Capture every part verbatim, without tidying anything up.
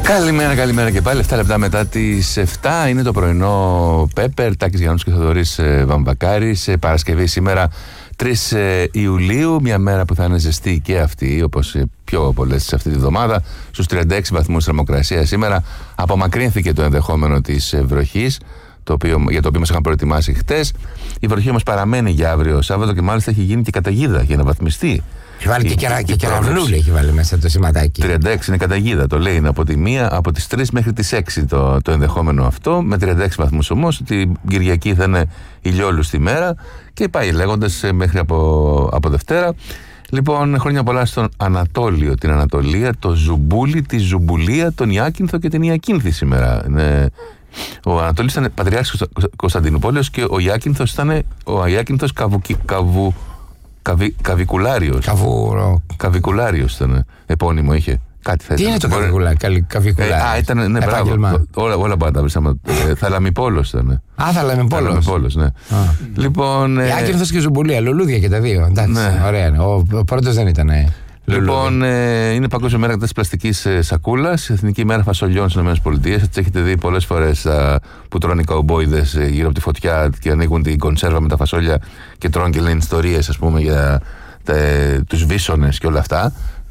Καλημέρα, καλημέρα και πάλι. εφτά λεπτά μετά τις εφτά είναι το πρωινό Πέπερ. Τάκης Γιαννούτσος και Θοδωρής Βαμβακάρης. Παρασκευή σήμερα τρεις Ιουλίου. Μια μέρα που θα είναι ζεστή και αυτή, όπως πιο πολλές αυτή τη βδομάδα. Στους τριάντα έξι βαθμούς θερμοκρασία σήμερα. Απομακρύνθηκε το ενδεχόμενο της βροχής, το οποίο, για το οποίο μας είχαν προετοιμάσει χτες. Η βροχή όμως παραμένει για αύριο Σάββατο και μάλιστα έχει γίνει και καταιγίδα για να βαθμιστεί. Έχει βάλει και, κερα, και κεραυνούλη, έχει βάλει μέσα το σηματάκι. τριάντα έξι είναι καταιγίδα, το λέει. Είναι από τη μία, από τις τρεις μέχρι τις έξι το, το ενδεχόμενο αυτό. Με τριάντα έξι βαθμούς όμως. Την Κυριακή θα είναι ηλιόλουστη μέρα και πάει λέγοντας μέχρι από, από Δευτέρα. Λοιπόν, χρόνια πολλά στον Ανατόλιο, την Ανατολία, το Ζουμπούλι, τη Ζουμπουλία, τον Ιάκυνθο και την Ιακίνθη σήμερα. Είναι... Ο Ανατόλης ήταν πατριάρχης Κωνσταντινούπολης και ο Ιάκυνθος ήταν ο Ιάκυνθος Καβουκι, Καβου, Καβι, Καβικουλάριος. Καβουρο. Καβικουλάριος ήταν, επώνυμο είχε. Κάτι θα Τι ήταν. είναι το καβικουλάριος? Ε, α, ήταν, ναι, μπράβο. Όλα, όλα πάντα βρίσκαμε. ε, Θαλαμιπόλος ήταν. Α, Θαλαμιπόλος. Θαλαμιπόλος, ναι. Α. Λοιπόν. Ε, Ιάκυνθος και Ζουμπουλία, λουλούδια και τα δύο. Εντάξει, ναι. Ωραία. Ο, ο πρώτος δεν ήταν. Ε. Λοιπόν, ε, είναι Παγκόσμια Μέρα κατά της πλαστικής ε, σακούλας, Εθνική Μέρα Φασολιών στις ΗΠΑ. Έτσι έχετε δει πολλές φορές α, που τρώνε οι καουμπόιδες ε, γύρω από τη φωτιά και ανοίγουν την κονσέρβα με τα φασόλια και τρώνε και λένε ιστορίες, ας πούμε, για ε, τους βίσονες και όλα αυτά.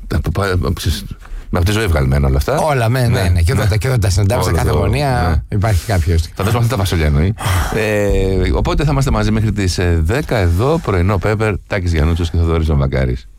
Με αυτή τη ζωή βγαλμένα όλα αυτά. Όλα, ναι, ναι. ναι. Και όταν τα, τα συναντάμε σε κάθε γωνία, ναι. Υπάρχει κάποιος. Θα δώσουμε αυτά τα φασολιά, εννοεί. ε, οπότε θα είμαστε μαζί μέχρι τις δέκα εδώ, πρωινό Πέπερ, Τάκης Γιαννούτσος και Θοδωρής Βαμβακάρης.